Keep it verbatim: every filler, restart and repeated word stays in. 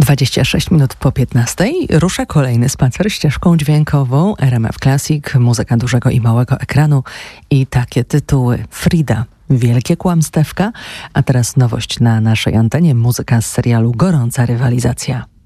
dwadzieścia sześć minut po piętnastej rusza kolejny spacer ścieżką dźwiękową R M F Classic, muzyka dużego i małego ekranu i takie tytuły: Frida, Wielkie Kłamstewka, a teraz nowość na naszej antenie, muzyka z serialu Gorąca Rywalizacja.